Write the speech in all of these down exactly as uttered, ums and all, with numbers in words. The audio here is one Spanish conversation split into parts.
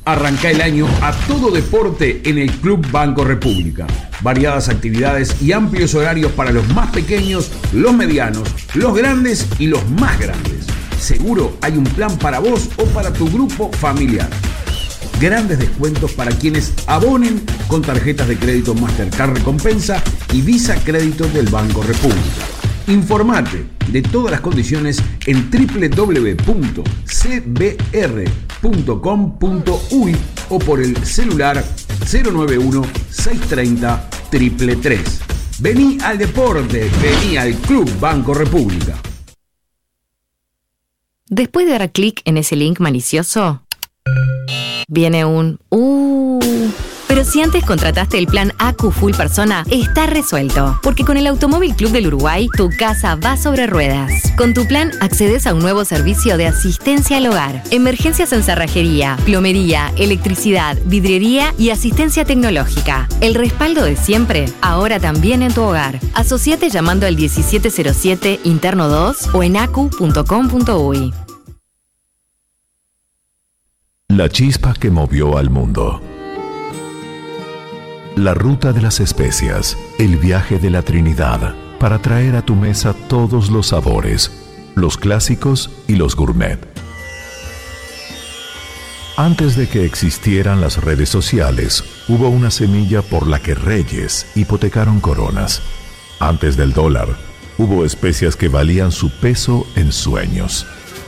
Arranca el año a todo deporte en el Club Banco República. Variadas actividades y amplios horarios para los más pequeños, los medianos, los grandes y los más grandes. Seguro hay un plan para vos o para tu grupo familiar. Grandes descuentos para quienes abonen con tarjetas de crédito Mastercard Recompensa y Visa Crédito del Banco República. Informate de todas las condiciones en doble u doble u doble u punto c b r punto com punto u y o por el celular cero nueve uno, seis tres cero, tres tres tres. Vení al deporte, vení al Club Banco República. Después de dar clic en ese link malicioso, viene un Uh. Pero si antes contrataste el plan A Q Full Persona, está resuelto. Porque con el Automóvil Club del Uruguay, tu casa va sobre ruedas. Con tu plan accedes a un nuevo servicio de asistencia al hogar, emergencias en cerrajería, plomería, electricidad, vidriería y asistencia tecnológica. El respaldo de siempre, ahora también en tu hogar. Asociate llamando al diecisiete cero siete interno dos o en acu punto com punto u y. La chispa que movió al mundo. La ruta de las especias, el viaje de la Trinidad, para traer a tu mesa todos los sabores, los clásicos y los gourmet. Antes de que existieran las redes sociales, hubo una semilla por la que reyes hipotecaron coronas. Antes del dólar, hubo especias que valían su peso en sueños.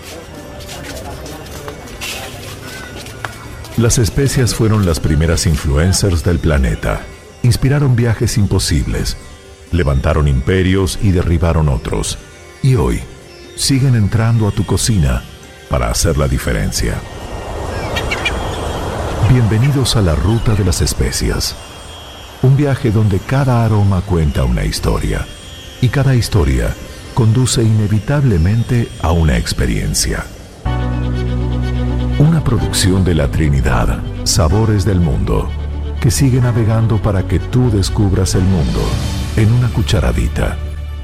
Las especias fueron las primeras influencers del planeta. Inspiraron viajes imposibles, levantaron imperios y derribaron otros. Y hoy siguen entrando a tu cocina para hacer la diferencia. Bienvenidos a la ruta de las especias. Un viaje donde cada aroma cuenta una historia y cada historia conduce inevitablemente a una experiencia. Una producción de la Trinidad, Sabores del Mundo, que sigue navegando para que tú descubras el mundo en una cucharadita.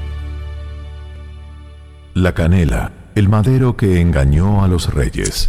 La canela, el madero que engañó a los reyes.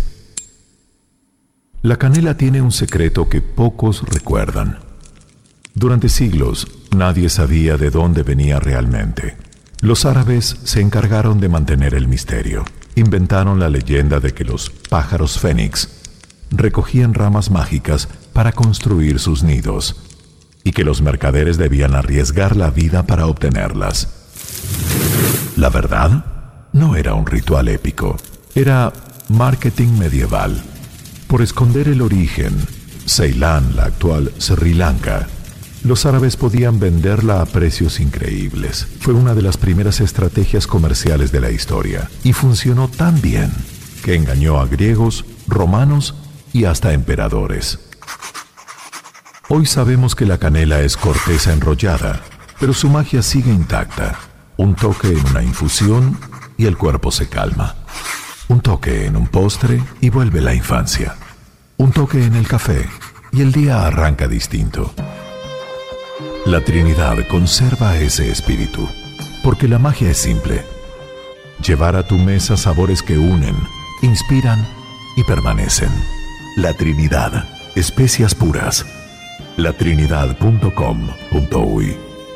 La canela tiene un secreto que pocos recuerdan. Durante siglos, nadie sabía de dónde venía realmente. Los árabes se encargaron de mantener el misterio. Inventaron la leyenda de que los pájaros fénix recogían ramas mágicas para construir sus nidos y que los mercaderes debían arriesgar la vida para obtenerlas. La verdad, no era un ritual épico, era marketing medieval. Por esconder el origen, Ceilán, la actual Sri Lanka, los árabes podían venderla a precios increíbles. Fue una de las primeras estrategias comerciales de la historia y funcionó tan bien que engañó a griegos, romanos y hasta emperadores. Hoy sabemos que la canela es corteza enrollada, pero su magia sigue intacta. Un toque en una infusión y el cuerpo se calma. Un toque en un postre y vuelve la infancia. Un toque en el café y el día arranca distinto. La Trinidad conserva ese espíritu, porque la magia es simple. Llevar a tu mesa sabores que unen, inspiran y permanecen. La Trinidad, especias puras. la trinidad punto com punto u y.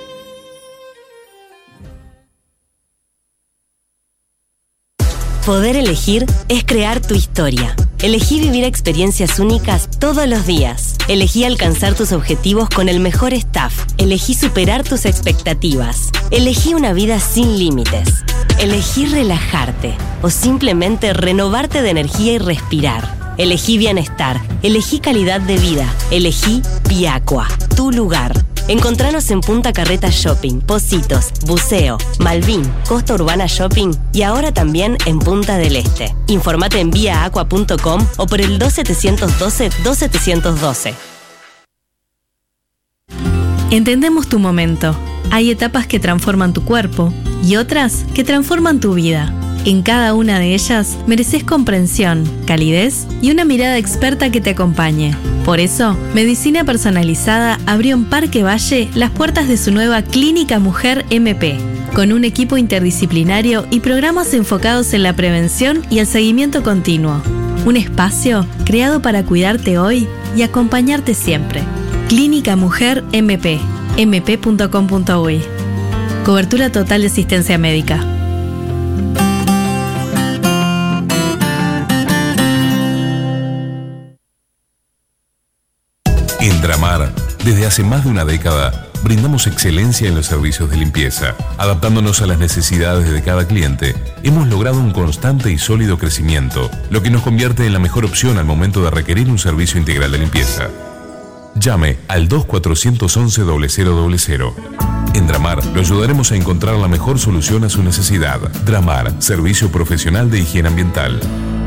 Poder elegir es crear tu historia. Elegí vivir experiencias únicas todos los días. Elegí alcanzar tus objetivos con el mejor staff. Elegí superar tus expectativas. Elegí una vida sin límites. Elegí relajarte o simplemente renovarte de energía y respirar. Elegí bienestar. Elegí calidad de vida. Elegí Viacua, tu lugar. Encontranos en Punta Carreta Shopping, Pocitos, Buceo, Malvin, Costa Urbana Shopping y ahora también en Punta del Este. Informate en vía aqua punto com o por el dos siete uno dos, dos siete uno dos. Entendemos tu momento. Hay etapas que transforman tu cuerpo y otras que transforman tu vida. En cada una de ellas mereces comprensión, calidez y una mirada experta que te acompañe. Por eso, Medicina Personalizada abrió en Parque Valle las puertas de su nueva Clínica Mujer M P, con un equipo interdisciplinario y programas enfocados en la prevención y el seguimiento continuo. Un espacio creado para cuidarte hoy y acompañarte siempre. Clínica Mujer M P, m p punto com punto u y. Cobertura total de asistencia médica. En Dramar, desde hace más de una década, brindamos excelencia en los servicios de limpieza. Adaptándonos a las necesidades de cada cliente, hemos logrado un constante y sólido crecimiento, lo que nos convierte en la mejor opción al momento de requerir un servicio integral de limpieza. Llame al dos cuatro uno uno cero cero cero cero. En Dramar lo ayudaremos a encontrar la mejor solución a su necesidad. Dramar, servicio profesional de higiene ambiental.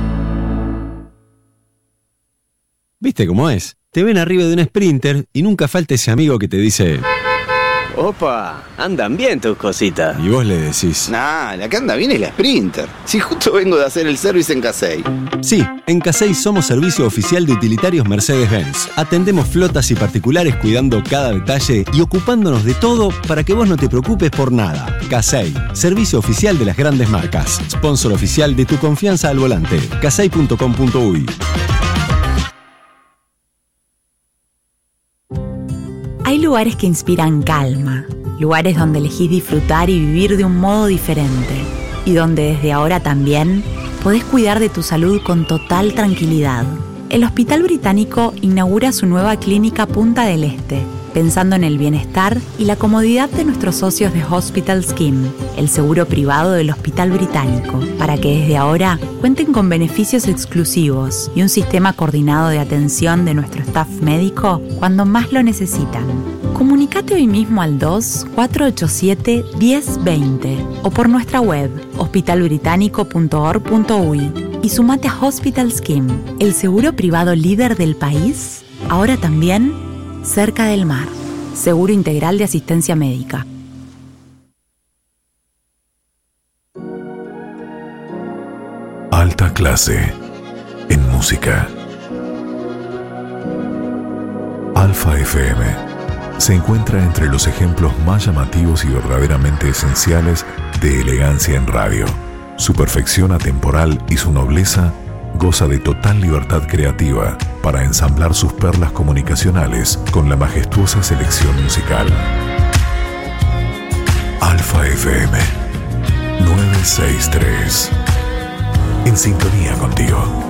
¿Viste cómo es? Te ven arriba de un Sprinter y nunca falta ese amigo que te dice: Opa, andan bien tus cositas. Y vos le decís: Nah, la que anda bien es la Sprinter. Si justo vengo de hacer el service en Casey. Sí, en Casey somos servicio oficial de utilitarios Mercedes-Benz. Atendemos flotas y particulares cuidando cada detalle y ocupándonos de todo para que vos no te preocupes por nada. Casey, servicio oficial de las grandes marcas. Sponsor oficial de tu confianza al volante. casey punto com punto u y. Hay lugares que inspiran calma, lugares donde elegís disfrutar y vivir de un modo diferente, y donde desde ahora también podés cuidar de tu salud con total tranquilidad. El Hospital Británico inaugura su nueva clínica Punta del Este, pensando en el bienestar y la comodidad de nuestros socios de Hospital Scheme, el seguro privado del Hospital Británico, para que desde ahora cuenten con beneficios exclusivos y un sistema coordinado de atención de nuestro staff médico cuando más lo necesitan. Comunicate hoy mismo al dos cuatro ocho siete uno cero dos cero o por nuestra web hospital británico punto org punto u y y sumate a Hospital Scheme, el seguro privado líder del país, ahora también cerca del mar. Seguro integral de asistencia médica. Alta clase en música. Alfa F M se encuentra entre los ejemplos más llamativos y verdaderamente esenciales de elegancia en radio. Su perfección atemporal y su nobleza goza de total libertad creativa para ensamblar sus perlas comunicacionales con la majestuosa selección musical. Alfa F M novecientos sesenta y tres. En sintonía contigo.